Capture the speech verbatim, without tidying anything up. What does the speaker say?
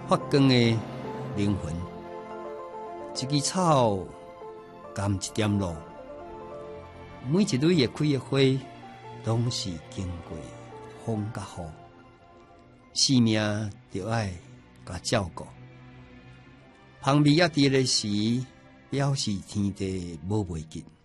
发光的灵魂，一枝草甘一点露，每一蕊会开的花，拢是经过风甲雨，生命就爱甲照顾。香味也伫个时，表示天地无袂紧。